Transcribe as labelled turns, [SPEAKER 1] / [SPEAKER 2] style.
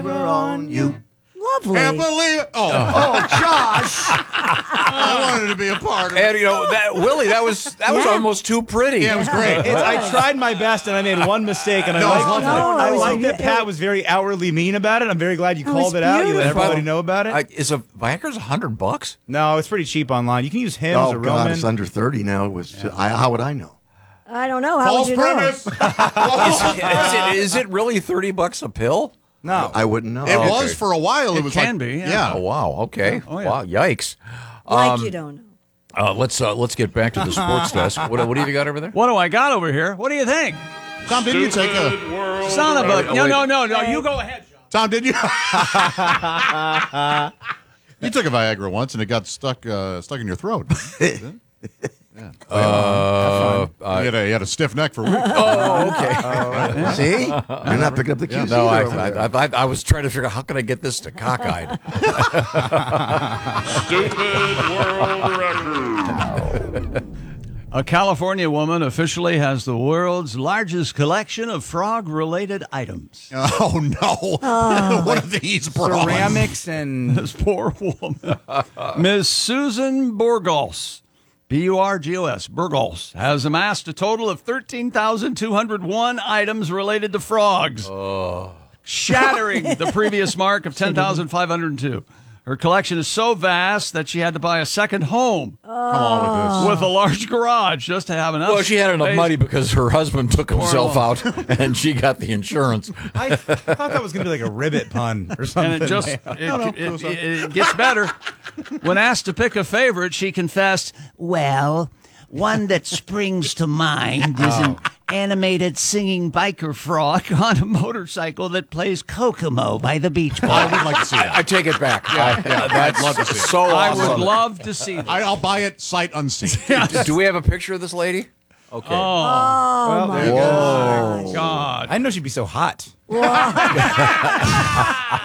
[SPEAKER 1] on you.
[SPEAKER 2] Lovely.
[SPEAKER 1] Can't believe it. Oh,
[SPEAKER 2] Josh.
[SPEAKER 1] I wanted to be a part of it.
[SPEAKER 3] And Willie, that was almost too pretty.
[SPEAKER 1] Yeah, it was great.
[SPEAKER 4] I tried my best, and I made one mistake, and I like that Pat was very outwardly mean about it. I'm very glad you called it out. You let everybody know about it.
[SPEAKER 3] Viagra's $100?
[SPEAKER 4] No, it's pretty cheap online. You can use Hims or
[SPEAKER 5] Oh, God,
[SPEAKER 4] Roman.
[SPEAKER 5] it's under 30 now. How would I know?
[SPEAKER 2] I don't know. How would you
[SPEAKER 1] premise.
[SPEAKER 3] Is it really $30 a pill?
[SPEAKER 4] No.
[SPEAKER 5] I wouldn't know.
[SPEAKER 1] It was for a while. It was
[SPEAKER 6] can
[SPEAKER 1] like,
[SPEAKER 6] be, yeah.
[SPEAKER 3] Oh, wow. Okay.
[SPEAKER 6] Oh, yeah.
[SPEAKER 3] Wow. Yikes.
[SPEAKER 2] know? Like you don't know.
[SPEAKER 3] Let's get back to the sports desk. What have you got over there?
[SPEAKER 6] What do I got over here? What do you think?
[SPEAKER 1] Tom, didn't you take a...
[SPEAKER 6] Son of a... No. You go ahead, John.
[SPEAKER 1] Tom, did you? You took a Viagra once, and it got stuck in your throat. You had a stiff neck for weeks.
[SPEAKER 3] Oh, okay.
[SPEAKER 5] See? You're not picking up the cues.
[SPEAKER 3] No,
[SPEAKER 5] either.
[SPEAKER 3] I was trying to figure out how can I get this to cockeyed.
[SPEAKER 7] Stupid world record.
[SPEAKER 6] A California woman officially has the world's largest collection of frog-related items.
[SPEAKER 1] Oh, no. What are these, bronze?
[SPEAKER 4] Ceramics and...
[SPEAKER 6] This poor woman. Ms. Susan Burgos. B-U-R-G-O-S, Burgos, has amassed a total of 13,201 items related to frogs, shattering the previous mark of 10,502. Her collection is so vast that she had to buy a second home
[SPEAKER 1] Come on with
[SPEAKER 6] with a large garage just to have enough.
[SPEAKER 3] Well, she had enough
[SPEAKER 6] space.
[SPEAKER 3] money because her husband took himself out and she got the insurance.
[SPEAKER 4] I thought that was going to be like a ribbit pun or something.
[SPEAKER 6] And it gets better. When asked to pick a favorite, she confessed, "Well, one that springs to mind is an animated singing biker frog on a motorcycle that plays Kokomo by the Beach Boys."
[SPEAKER 1] I would like to see that.
[SPEAKER 3] I take it back.
[SPEAKER 1] I'd love to see it.
[SPEAKER 3] So
[SPEAKER 6] I
[SPEAKER 3] awesome.
[SPEAKER 6] would love to see that.
[SPEAKER 1] I'll buy it sight unseen.
[SPEAKER 3] Do we have a picture of this lady? Okay.
[SPEAKER 2] Oh, my
[SPEAKER 4] there you go.
[SPEAKER 6] God.
[SPEAKER 4] I didn't know she'd be so hot.